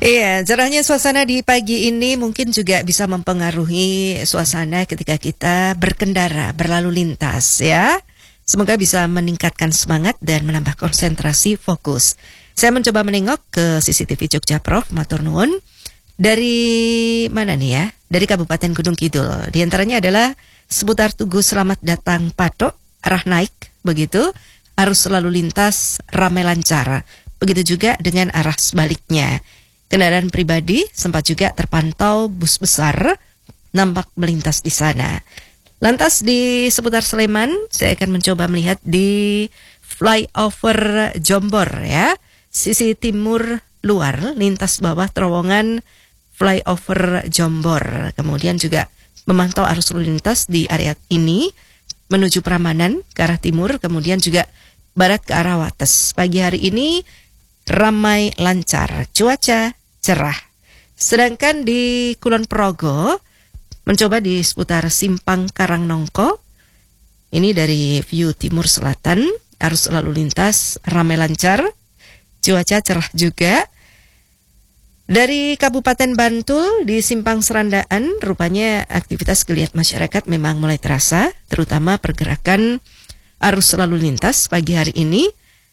Iya, cerahnya suasana di pagi ini mungkin juga bisa mempengaruhi suasana ketika kita berkendara, berlalu lintas ya. Semoga bisa meningkatkan semangat dan menambah konsentrasi fokus. Saya mencoba menengok ke CCTV Jogja Prof, matur nuwun. Dari mana nih ya? Dari Kabupaten Gunung Kidul. Di antaranya adalah seputar Tugu Selamat Datang Patok, arah naik, begitu. Arus lalu lintas ramai lancar. Begitu juga dengan arah sebaliknya. Kendaraan pribadi sempat juga terpantau bus besar nampak melintas di sana. Lantas di seputar Sleman, saya akan mencoba melihat di flyover Jombor ya. Sisi timur luar, lintas bawah terowongan flyover Jombor. Kemudian juga memantau arus lalu lintas di area ini menuju Prambanan ke arah timur, kemudian juga barat ke arah Wates. Pagi hari ini ramai lancar, cuaca cerah. Sedangkan di Kulon Progo, mencoba di seputar Simpang Karangnongko, ini dari view timur selatan, arus lalu lintas ramai lancar, cuaca cerah juga. Dari Kabupaten Bantul di Simpang Serandaan, rupanya aktivitas geliat masyarakat memang mulai terasa, terutama pergerakan arus lalu lintas pagi hari ini.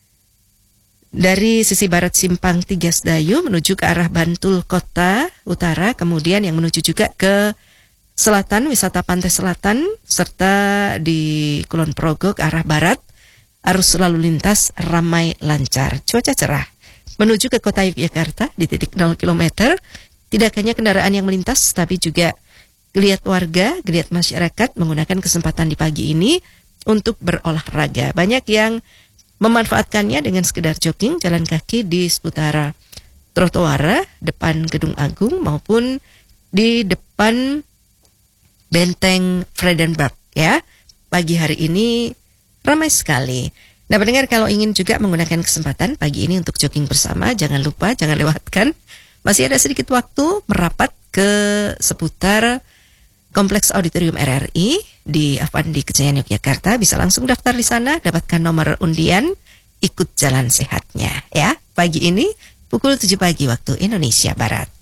Dari sisi barat Simpang Tigas Dayu menuju ke arah Bantul Kota Utara, kemudian yang menuju juga ke selatan, wisata pantai selatan, serta di Kulon Progo ke arah barat, arus lalu lintas ramai lancar, cuaca cerah. Menuju ke kota Yogyakarta di titik 0 km, tidak hanya kendaraan yang melintas, tapi juga geliat warga, geliat masyarakat menggunakan kesempatan di pagi ini untuk berolahraga. Banyak yang memanfaatkannya dengan sekedar jogging, jalan kaki di seputar trotoar depan Gedung Agung maupun di depan Benteng Vredenburg ya. Pagi hari ini ramai sekali. Nah, pendengar, kalau ingin juga menggunakan kesempatan pagi ini untuk jogging bersama, jangan lupa, jangan lewatkan. Masih ada sedikit waktu merapat ke seputar Kompleks Auditorium RRI di Avandi Kejayaan Yogyakarta. Bisa langsung daftar di sana, dapatkan nomor undian, ikut jalan sehatnya ya. Pagi ini pukul 7 pagi waktu Indonesia Barat.